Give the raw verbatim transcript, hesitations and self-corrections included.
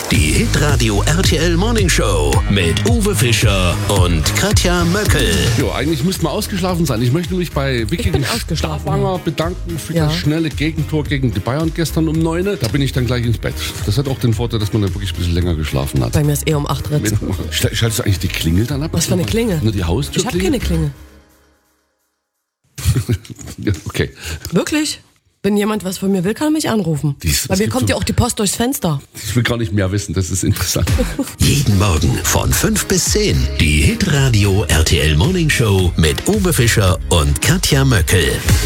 Die Hitradio R T L Morning Show mit Uwe Fischer und Katja Möckel. Jo, eigentlich müsste man ausgeschlafen sein. Ich möchte mich bei Vicky Stavanger bedanken für Ja. das schnelle Gegentor gegen die Bayern gestern um neun. Da bin ich dann gleich ins Bett. Das hat auch den Vorteil, dass man dann wirklich ein bisschen länger geschlafen hat. Bei mir ist eher um acht Ritz. Schl- Schaltest du eigentlich die Klingel dann ab? Was für eine Klingel? Nur die Haustür. Ich habe keine Klingel. Ja, okay. Wirklich? Wenn jemand was von mir will, kann er mich anrufen. Dies- Bei es mir gibt kommt so- ja auch die Post durchs Fenster. Ich will gar nicht mehr wissen, das ist interessant. Jeden Morgen von fünf bis zehn. Die Hitradio R T L Morning Show mit Uwe Fischer und Katja Möckel.